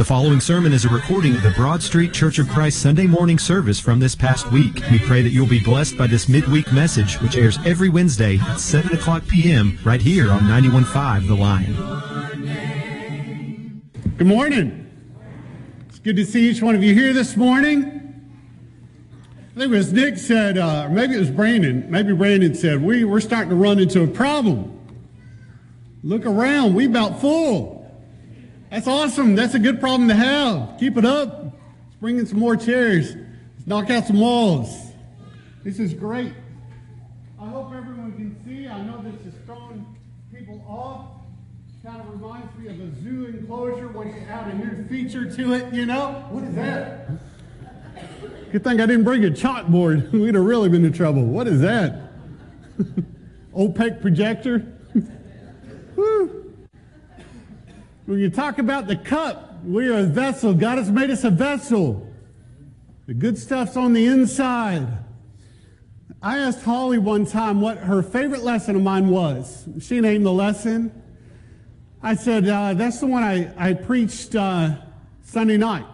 The following sermon is a recording of the Broad Street Church of Christ Sunday morning service from this past week. We pray that you'll be blessed by this midweek message, which airs every Wednesday at 7 o'clock p.m. right here on 91.5 The Lion. Good morning. It's good to see each one of you here this morning. I think it was Nick said, or maybe it was Brandon. Maybe Brandon said, we're starting to run into a problem. Look around. We about full. That's awesome. That's a good problem to have. Keep it up. Let's bring in some more chairs. Let's knock out some walls. This is great. I hope everyone can see. I know this is throwing people off. Kind of reminds me of a zoo enclosure when you add a new feature to it, you know? What is that? Good thing I didn't bring a chalkboard. We'd have really been in trouble. What is that? Opaque projector? Woo. When you talk about the cup, we are a vessel. God has made us a vessel. The good stuff's on the inside. I asked Holly one time what her favorite lesson of mine was. She named the lesson. I said, that's the one I preached Sunday night.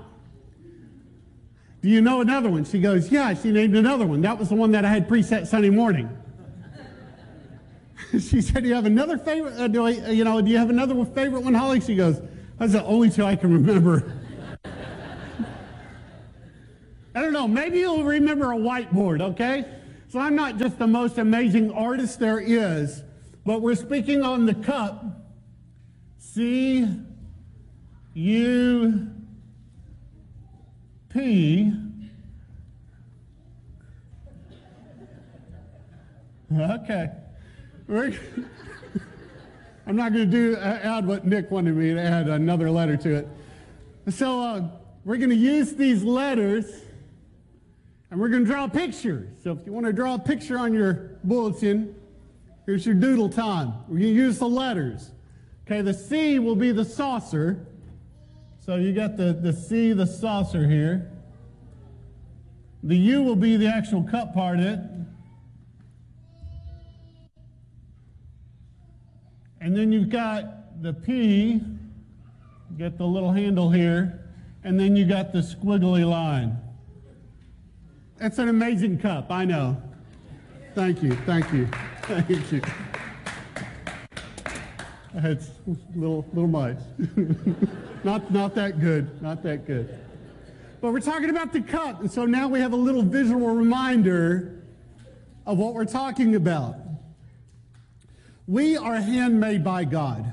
Do you know another one? She goes, yeah, she named another one. That was the one that I had preached that Sunday morning. She said, do you have another favorite? Do you have another favorite one, Holly? She goes, that's the only two I can remember. I don't know. Maybe you'll remember a whiteboard, okay? So I'm not just the most amazing artist there is, but we're speaking on the cup. C-U-P. Okay. I'm not going to add what Nick wanted me to add, another letter to it. So we're going to use these letters, and we're going to draw a picture. So if you want to draw a picture on your bulletin, here's your doodle time. We're going to use the letters. Okay, the C will be the saucer. So you got the C, the saucer here. The U will be the actual cup part of it. And then you've got the P, get the little handle here, and then you got the squiggly line. That's an amazing cup, I know. Thank you, thank you, thank you. It's little much. Not that good, not that good. But we're talking about the cup, and so now we have a little visual reminder of what we're talking about. We are handmade by God.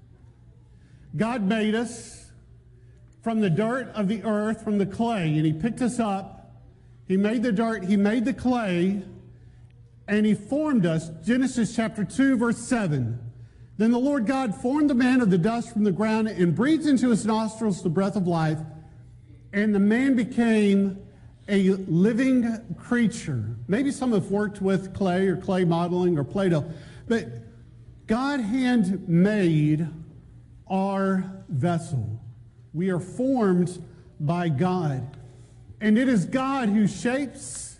God made us from the dirt of the earth, from the clay, and He picked us up. He made the dirt, He made the clay, and He formed us. Genesis chapter 2, verse 7. Then the Lord God formed the man of the dust from the ground and breathed into his nostrils the breath of life, and the man became a living creature. Maybe some have worked with clay or clay modeling or Play-Doh, but God handmade our vessel. We are formed by God. And it is God who shapes,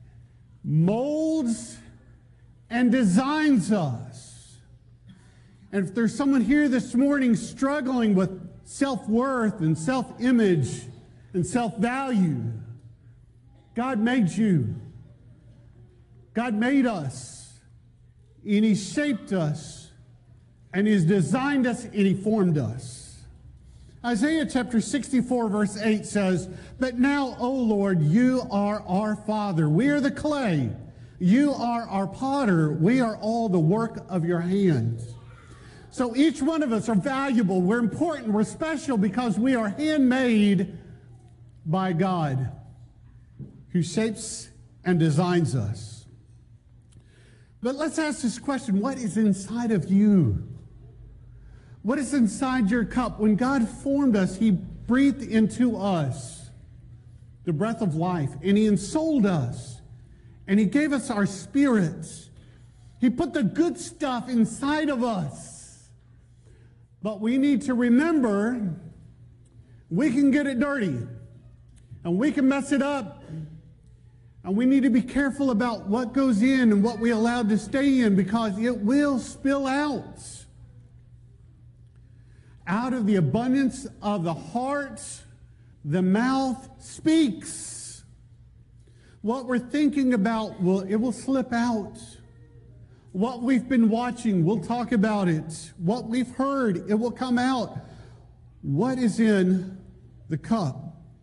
molds, and designs us. And if there's someone here this morning struggling with self-worth and self-image and self-value, God made you. God made us. And He shaped us. And He's designed us and He formed us. Isaiah chapter 64 verse 8 says, but now, O Lord, you are our Father. We are the clay. You are our potter. We are all the work of your hands. So each one of us are valuable. We're important. We're special because we are handmade by God who shapes and designs us. But let's ask this question. What is inside of you? What is inside your cup? When God formed us, He breathed into us the breath of life, and He ensouled us, and He gave us our spirits. He put the good stuff inside of us. But we need to remember we can get it dirty, and we can mess it up. And we need to be careful about what goes in and what we allow to stay in, because it will spill out. Out of the abundance of the heart, the mouth speaks. What we're thinking about, it will slip out. What we've been watching, we'll talk about it. What we've heard, it will come out. What is in the cup?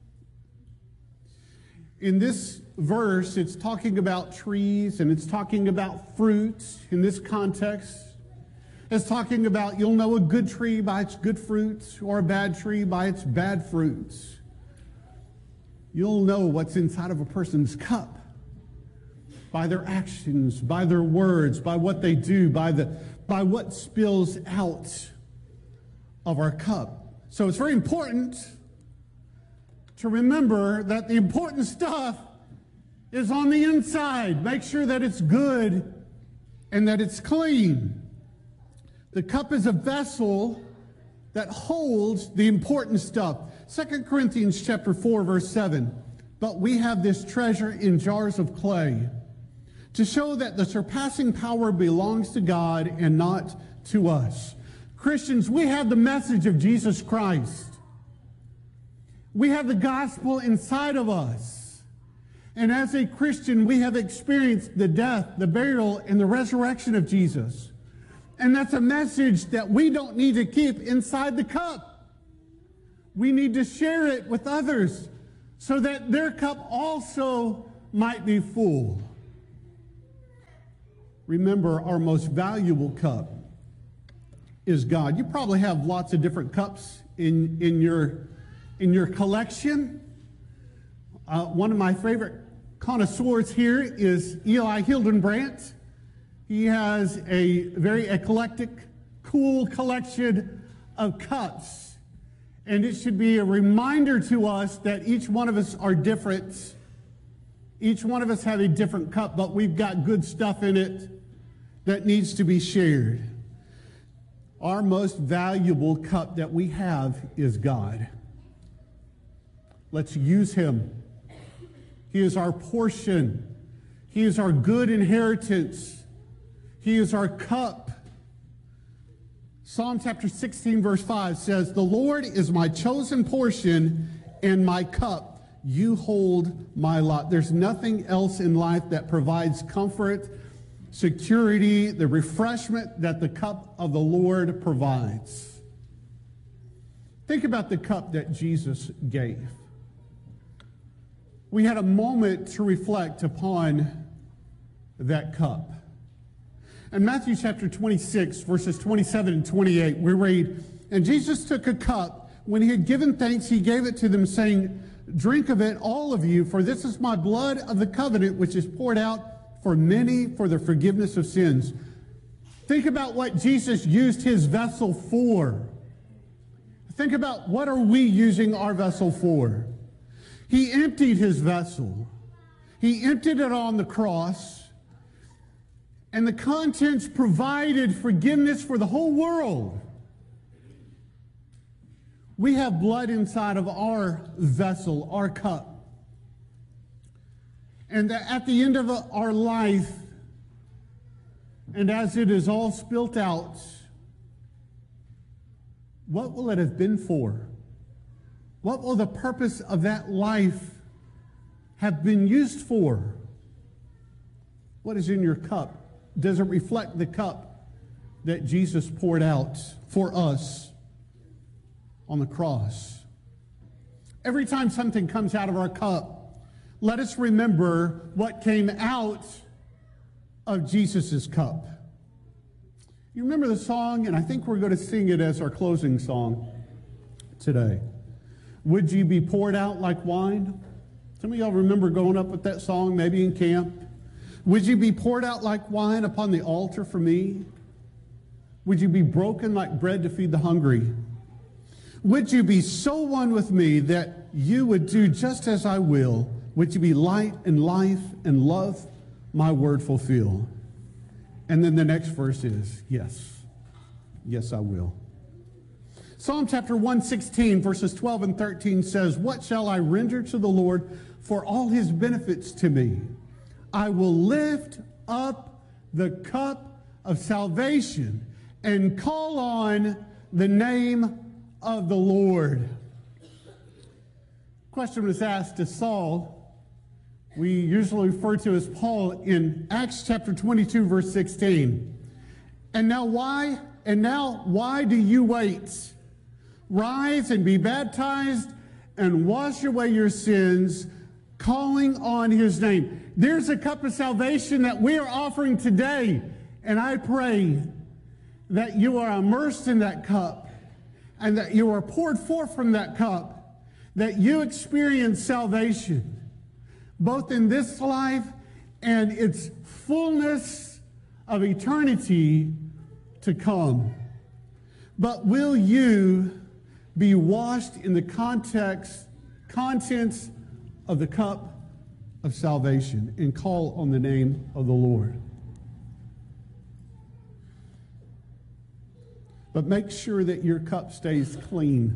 In this verse, it's talking about trees and it's talking about fruits in this context. It's talking about you'll know a good tree by its good fruits or a bad tree by its bad fruits. You'll know what's inside of a person's cup by their actions, by their words, by what they do, by what spills out of our cup. So it's very important to remember that the important stuff is on the inside. Make sure that it's good and that it's clean. The cup is a vessel that holds the important stuff. 2 Corinthians chapter 4, verse 7. But we have this treasure in jars of clay to show that the surpassing power belongs to God and not to us. Christians, we have the message of Jesus Christ. We have the gospel inside of us. And as a Christian, we have experienced the death, the burial, and the resurrection of Jesus. And that's a message that we don't need to keep inside the cup. We need to share it with others so that their cup also might be full. Remember, our most valuable cup is God. You probably have lots of different cups in your collection. One of my favorite connoisseurs here is Eli Hildenbrandt. He has a very eclectic, cool collection of cups. And it should be a reminder to us that each one of us are different. Each one of us have a different cup, but we've got good stuff in it that needs to be shared. Our most valuable cup that we have is God. Let's use him. He is our portion. He is our good inheritance. He is our cup. Psalm chapter 16, verse 5 says, "The Lord is my chosen portion and my cup. You hold my lot." There's nothing else in life that provides comfort, security, the refreshment that the cup of the Lord provides. Think about the cup that Jesus gave. We had a moment to reflect upon that cup. In Matthew chapter 26, verses 27 and 28, we read, "And Jesus took a cup. When he had given thanks, he gave it to them, saying, 'Drink of it, all of you, for this is my blood of the covenant, which is poured out for many for the forgiveness of sins.'" Think about what Jesus used his vessel for. Think about what are we using our vessel for. He emptied his vessel. He emptied it on the cross. And the contents provided forgiveness for the whole world. We have blood inside of our vessel, our cup. And at the end of our life, and as it is all spilt out, what will it have been for? What will the purpose of that life have been used for? What is in your cup? Does it reflect the cup that Jesus poured out for us on the cross? Every time something comes out of our cup, let us remember what came out of Jesus' cup. You remember the song, and I think we're going to sing it as our closing song today. "Would you be poured out like wine?" Some of y'all remember going up with that song, maybe in camp. "Would you be poured out like wine upon the altar for me? Would you be broken like bread to feed the hungry? Would you be so one with me that you would do just as I will? Would you be light and life and love my word fulfill?" And then the next verse is, yes, yes, I will. Psalm chapter 116, verses 12 and 13 says, "What shall I render to the Lord for all his benefits to me? I will lift up the cup of salvation and call on the name of the Lord. Question was asked to Saul. We usually refer to as Paul in Acts chapter 22, verse 16. And now why do you wait? Rise and be baptized and wash away your sins, calling on his name. There's a cup of salvation that we are offering today. And I pray that you are immersed in that cup and that you are poured forth from that cup, that you experience salvation, both in this life and its fullness of eternity to come. But will you be washed in the contents of the cup of salvation and call on the name of the Lord? But make sure that your cup stays clean.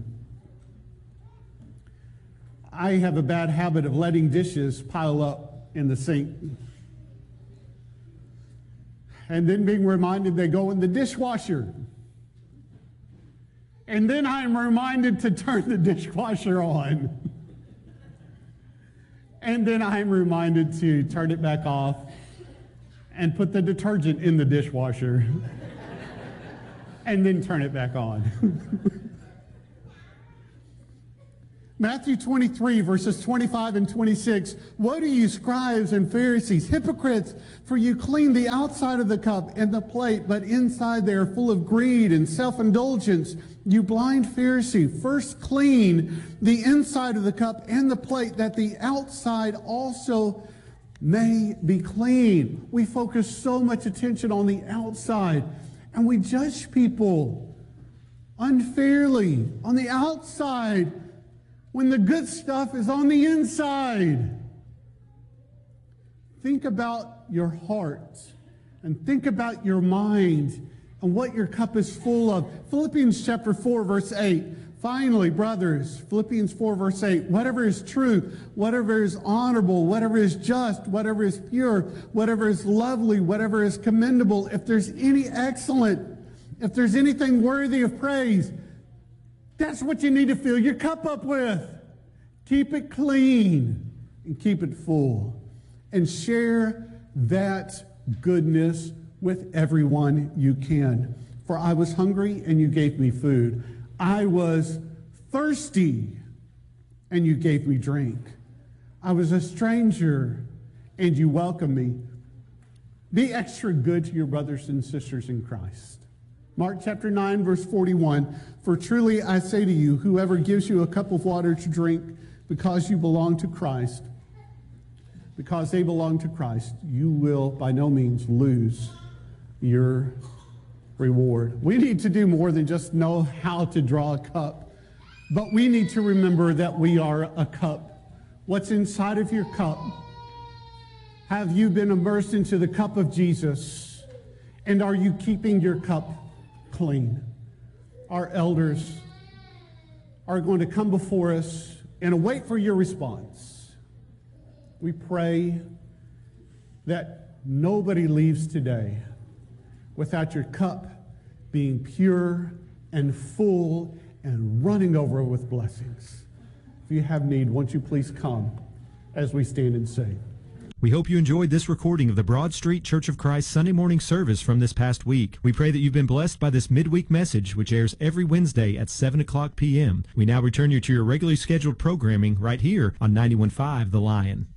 I have a bad habit of letting dishes pile up in the sink and then being reminded they go in the dishwasher. And then I'm reminded to turn the dishwasher on. And then I'm reminded to turn it back off and put the detergent in the dishwasher and then turn it back on. Matthew 23, verses 25 and 26. Woe to you, scribes and Pharisees, hypocrites, for you clean the outside of the cup and the plate, but inside they are full of greed and self-indulgence. You blind Pharisee, first clean the inside of the cup and the plate, that the outside also may be clean. We focus so much attention on the outside, and we judge people unfairly on the outside when the good stuff is on the inside. Think about your heart and think about your mind and what your cup is full of. Philippians chapter 4, verse 8. Finally, brothers, Philippians 4, verse 8, whatever is true, whatever is honorable, whatever is just, whatever is pure, whatever is lovely, whatever is commendable, if there's any excellent, if there's anything worthy of praise, that's what you need to fill your cup up with. Keep it clean and keep it full. And share that goodness with everyone you can. For I was hungry and you gave me food. I was thirsty and you gave me drink. I was a stranger and you welcomed me. Be extra good to your brothers and sisters in Christ. Mark chapter 9, verse 41, for truly I say to you, whoever gives you a cup of water to drink because you belong to Christ, because they belong to Christ, you will by no means lose your reward. We need to do more than just know how to draw a cup, but we need to remember that we are a cup. What's inside of your cup? Have you been immersed into the cup of Jesus? And are you keeping your cup clean? Our elders are going to come before us and await for your response. We pray that nobody leaves today without your cup being pure and full and running over with blessings. If you have need, won't you please come as we stand and sing. We hope you enjoyed this recording of the Broad Street Church of Christ Sunday morning service from this past week. We pray that you've been blessed by this midweek message, which airs every Wednesday at 7 o'clock p.m. We now return you to your regularly scheduled programming right here on 91.5 The Lion.